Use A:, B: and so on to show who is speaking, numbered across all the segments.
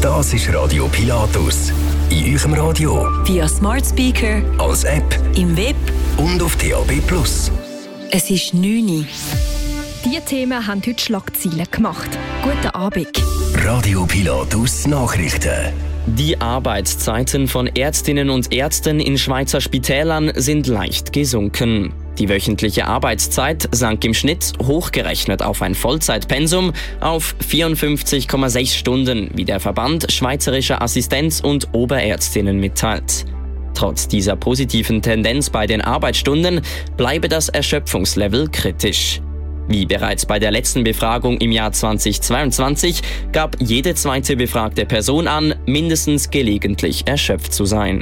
A: Das ist Radio Pilatus. In eurem Radio,
B: via Smart Speaker,
A: als App,
B: im Web
A: und auf DAB+.
B: Es ist 9 Uhr.
C: Diese Themen haben heute Schlagzeilen gemacht. Guten Abend.
A: Radio Pilatus Nachrichten.
D: Die Arbeitszeiten von Ärztinnen und Ärzten in Schweizer Spitälern sind leicht gesunken. Die wöchentliche Arbeitszeit sank im Schnitt, hochgerechnet auf ein Vollzeitpensum, auf 54,6 Stunden, wie der Verband Schweizerischer Assistenz- und Oberärztinnen mitteilt. Trotz dieser positiven Tendenz bei den Arbeitsstunden bleibe das Erschöpfungslevel kritisch. Wie bereits bei der letzten Befragung im Jahr 2022 gab jede zweite befragte Person an, mindestens gelegentlich erschöpft zu sein.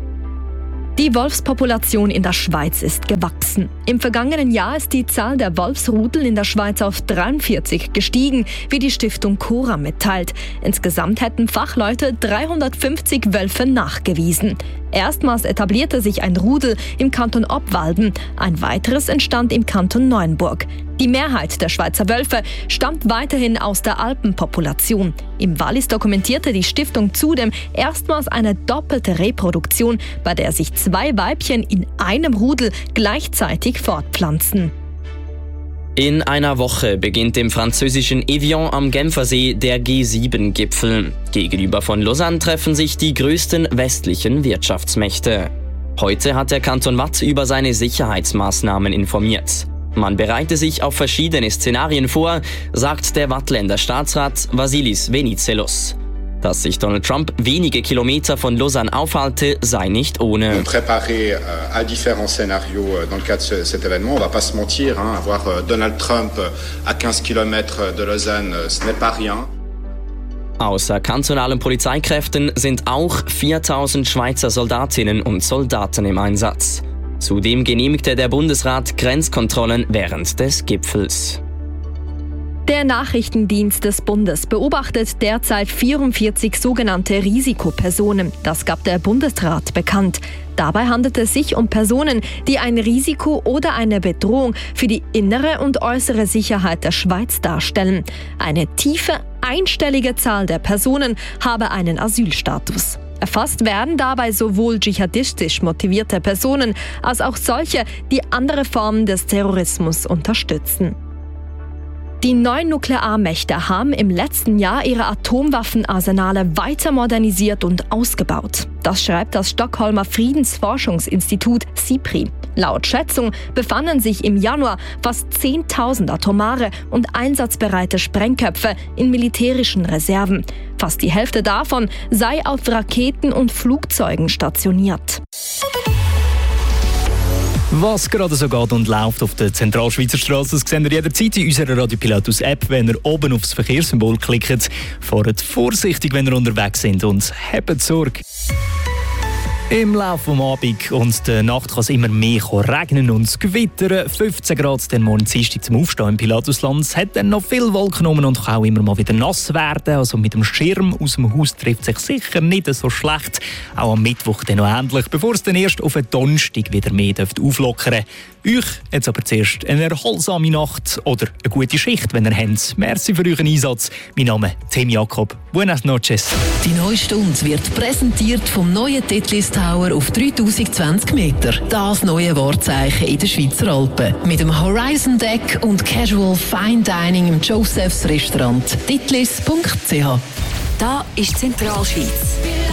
C: Die Wolfspopulation in der Schweiz ist gewachsen. Im vergangenen Jahr ist die Zahl der Wolfsrudel in der Schweiz auf 43 gestiegen, wie die Stiftung Cora mitteilt. Insgesamt hätten Fachleute 350 Wölfe nachgewiesen. Erstmals etablierte sich ein Rudel im Kanton Obwalden, ein weiteres entstand im Kanton Neuenburg. Die Mehrheit der Schweizer Wölfe stammt weiterhin aus der Alpenpopulation. Im Wallis dokumentierte die Stiftung zudem erstmals eine doppelte Reproduktion, bei der sich 2 Weibchen in einem Rudel gleichzeitig fortpflanzen.
D: In einer Woche beginnt im französischen Evian am Genfersee der G7-Gipfel. Gegenüber von Lausanne treffen sich die größten westlichen Wirtschaftsmächte. Heute hat der Kanton Waadt über seine Sicherheitsmaßnahmen informiert. Man bereite sich auf verschiedene Szenarien vor, sagt der Wattländer Staatsrat Vasilis Venizelos. Dass sich Donald Trump wenige Kilometer von Lausanne aufhalte, sei nicht ohne.
E: On préparait à différents scénarios dans le cadre de cet événement. On va pas se mentir, avoir Donald Trump à 15 km de Lausanne, ce n'est pas rien.
D: Außer kantonalen Polizeikräften sind auch 4000 Schweizer Soldatinnen und Soldaten im Einsatz. Zudem genehmigte der Bundesrat Grenzkontrollen während des Gipfels.
C: Der Nachrichtendienst des Bundes beobachtet derzeit 44 sogenannte Risikopersonen. Das gab der Bundesrat bekannt. Dabei handelt es sich um Personen, die ein Risiko oder eine Bedrohung für die innere und äußere Sicherheit der Schweiz darstellen. Eine tiefe, einstellige Zahl der Personen habe einen Asylstatus. Erfasst werden dabei sowohl dschihadistisch motivierte Personen als auch solche, die andere Formen des Terrorismus unterstützen. Die 9 Nuklearmächte haben im letzten Jahr ihre Atomwaffenarsenale weiter modernisiert und ausgebaut. Das schreibt das Stockholmer Friedensforschungsinstitut SIPRI. Laut Schätzung befanden sich im Januar fast 10.000 atomare und einsatzbereite Sprengköpfe in militärischen Reserven. Fast die Hälfte davon sei auf Raketen und Flugzeugen stationiert.
F: Was gerade so geht und läuft auf der Zentralschweizer Straße, das seht ihr jederzeit in unserer Radio Pilatus App. Wenn ihr oben aufs Verkehrssymbol klickt, fahrt vorsichtig, wenn ihr unterwegs seid und habt Sorge. Im Laufe des Abends und der Nacht kann es immer mehr regnen und gewittern. 15 Grad den morgen Dienstag zum Aufstehen im Pilatusland. Es hat dann noch viel Wolken genommen und kann auch immer mal wieder nass werden. Also mit dem Schirm aus dem Haus trifft sich sicher nicht so schlecht. Auch am Mittwoch dann noch ähnlich, bevor es dann erst auf den Donnerstag wieder mehr auflockern dürfte. Euch jetzt aber zuerst eine erholsame Nacht oder eine gute Schicht, wenn ihr habt. Merci für euren Einsatz. Mein Name ist Tim Jakob. Buenas noches.
G: Die neue Stunde wird präsentiert vom neuen Titlis Tower auf 3020 Meter. Das neue Wahrzeichen in den Schweizer Alpen. Mit dem Horizon Deck und Casual Fine Dining im Joseph's Restaurant. Titlis.ch.
B: Da ist Zentralschweiz.